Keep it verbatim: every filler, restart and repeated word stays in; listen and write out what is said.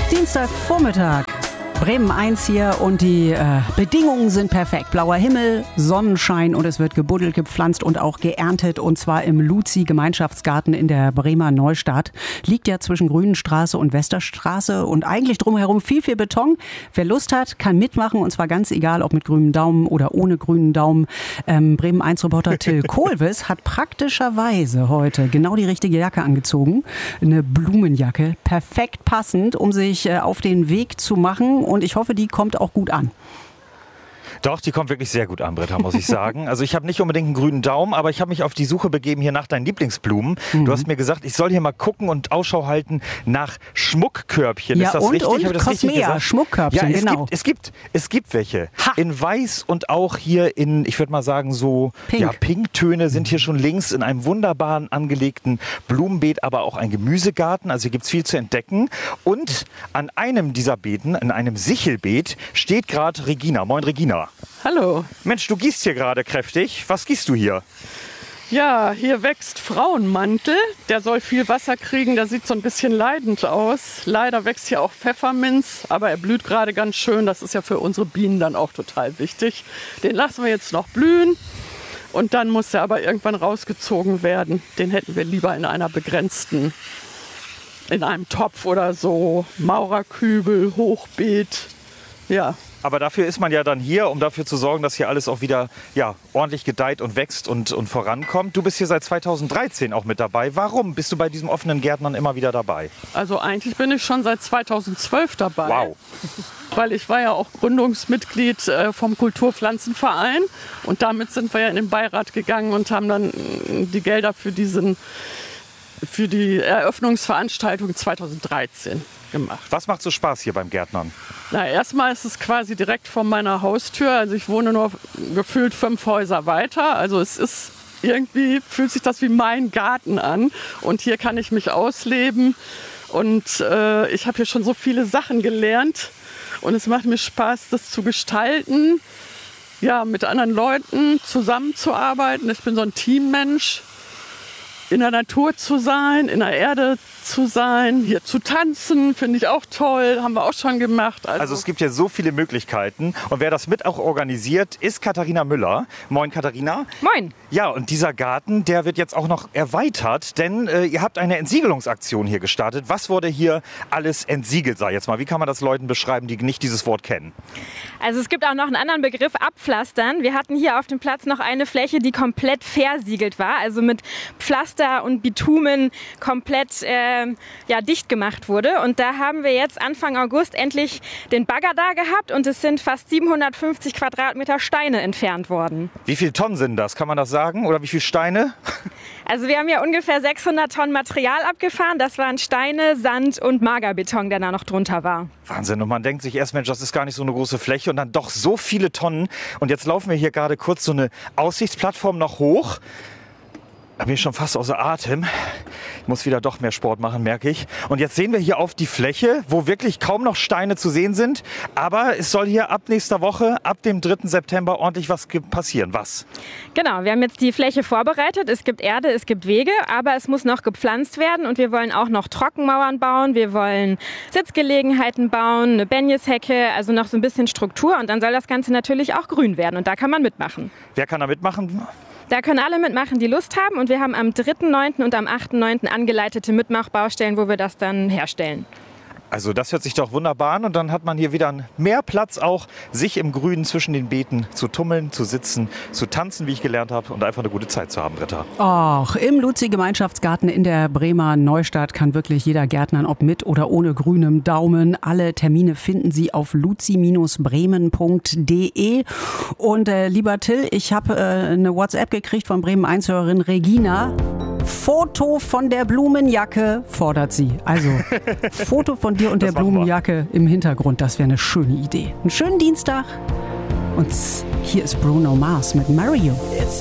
Dienstagvormittag. Bremen eins hier und die äh, Bedingungen sind perfekt. Blauer Himmel, Sonnenschein und es wird gebuddelt, gepflanzt und auch geerntet. Und zwar im Luzi-Gemeinschaftsgarten in der Bremer Neustadt. Liegt ja zwischen Grünenstraße und Westerstraße und eigentlich drumherum viel, viel Beton. Wer Lust hat, kann mitmachen und zwar ganz egal, ob mit grünem Daumen oder ohne grünen Daumen. Ähm, Bremen eins Reporter Till Kohlwiss hat praktischerweise heute genau die richtige Jacke angezogen. Eine Blumenjacke, perfekt passend, um sich äh, auf den Weg zu machen. Und ich hoffe, die kommt auch gut an. Doch, die kommt wirklich sehr gut an, Britta, muss ich sagen. Also ich habe nicht unbedingt einen grünen Daumen, aber ich habe mich auf die Suche begeben hier nach deinen Lieblingsblumen. Mhm. Du hast mir gesagt, ich soll hier mal gucken und Ausschau halten nach Schmuckkörbchen. Ja, ist das und, richtig? und Habe ich das richtig Cosmea, gesagt? Schmuckkörbchen, ja, es genau. Gibt, es, gibt, es gibt welche. Ha. In weiß und auch hier in, ich würde mal sagen, so Pink. Ja, Pinktöne sind hier schon links in einem wunderbaren angelegten Blumenbeet, aber auch ein Gemüsegarten. Also hier gibt es viel zu entdecken. Und an einem dieser Beeten, in einem Sichelbeet, steht gerade Regina. Moin, Regina. Hallo. Mensch, du gießt hier gerade kräftig. Was gießt du hier? Ja, hier wächst Frauenmantel. Der soll viel Wasser kriegen, der sieht so ein bisschen leidend aus. Leider wächst hier auch Pfefferminz, aber er blüht gerade ganz schön. Das ist ja für unsere Bienen dann auch total wichtig. Den lassen wir jetzt noch blühen und dann muss er aber irgendwann rausgezogen werden. Den hätten wir lieber in einer begrenzten, in einem Topf oder so, Maurerkübel, Hochbeet, ja. Aber dafür ist man ja dann hier, um dafür zu sorgen, dass hier alles auch wieder ja, ordentlich gedeiht und wächst und, und vorankommt. Du bist hier seit zweitausenddreizehn auch mit dabei. Warum bist du bei diesem offenen Gärtnern immer wieder dabei? Also eigentlich bin ich schon seit zweitausendzwölf dabei. Wow. Weil ich war ja auch Gründungsmitglied äh, vom Kulturpflanzenverein. Und damit sind wir ja in den Beirat gegangen und haben dann die Gelder für, diesen, für die Eröffnungsveranstaltung zweitausenddreizehn gemacht. Was macht so Spaß hier beim Gärtnern? Na, erstmal ist es quasi direkt vor meiner Haustür. Also ich wohne nur gefühlt fünf Häuser weiter. Also es ist irgendwie, fühlt sich das wie mein Garten an. Und hier kann ich mich ausleben. Und äh, ich habe hier schon so viele Sachen gelernt. Und es macht mir Spaß, das zu gestalten. Ja, mit anderen Leuten zusammenzuarbeiten. Ich bin so ein Teammensch. In der Natur zu sein, in der Erde zu sein, hier zu tanzen, finde ich auch toll, haben wir auch schon gemacht. Also, also es gibt ja so viele Möglichkeiten und wer das mit auch organisiert, ist Katharina Müller. Moin Katharina. Moin. Ja, und dieser Garten, der wird jetzt auch noch erweitert, denn äh, ihr habt eine Entsiegelungsaktion hier gestartet. Was wurde hier alles entsiegelt, sag jetzt mal? Wie kann man das Leuten beschreiben, die nicht dieses Wort kennen? Also es gibt auch noch einen anderen Begriff, abpflastern. Wir hatten hier auf dem Platz noch eine Fläche, die komplett versiegelt war, also mit Pflaster und Bitumen komplett äh, ja, dicht gemacht wurde. Und da haben wir jetzt Anfang August endlich den Bagger da gehabt und es sind fast siebenhundertfünfzig Quadratmeter Steine entfernt worden. Wie viele Tonnen sind das? Kann man das sagen? Oder wie viele Steine? Also wir haben ja ungefähr sechshundert Tonnen Material abgefahren. Das waren Steine, Sand und Magerbeton, der da noch drunter war. Wahnsinn. Und man denkt sich erst, Mensch, das ist gar nicht so eine große Fläche und dann doch so viele Tonnen. Und jetzt laufen wir hier gerade kurz so eine Aussichtsplattform noch hoch. Da bin ich schon fast außer Atem. Ich muss wieder doch mehr Sport machen, merke ich. Und jetzt sehen wir hier auf die Fläche, wo wirklich kaum noch Steine zu sehen sind. Aber es soll hier ab nächster Woche, ab dem dritten September, ordentlich was passieren. Was? Genau, wir haben jetzt die Fläche vorbereitet. Es gibt Erde, es gibt Wege, aber es muss noch gepflanzt werden. Und wir wollen auch noch Trockenmauern bauen. Wir wollen Sitzgelegenheiten bauen, eine Benjeshecke, also noch so ein bisschen Struktur. Und dann soll das Ganze natürlich auch grün werden. Und da kann man mitmachen. Wer kann da mitmachen? Da können alle mitmachen, die Lust haben. Und wir haben am dritten neunten und am achten neunten angeleitete Mitmachbaustellen, wo wir das dann herstellen. Also das hört sich doch wunderbar an und dann hat man hier wieder mehr Platz auch, sich im Grünen zwischen den Beeten zu tummeln, zu sitzen, zu tanzen, wie ich gelernt habe und einfach eine gute Zeit zu haben, Britta. Och, im Luzi-Gemeinschaftsgarten in der Bremer Neustadt kann wirklich jeder gärtnern, ob mit oder ohne grünem Daumen. Alle Termine finden Sie auf luzi Bindestrich bremen Punkt de. Und äh, lieber Till, ich habe äh, eine WhatsApp gekriegt von Bremen eins Hörerin Regina. Foto von der Blumenjacke fordert sie. Also Foto von dir und der Blumenjacke im Hintergrund, das wäre eine schöne Idee. Einen schönen Dienstag. Und hier ist Bruno Mars mit Mario. It's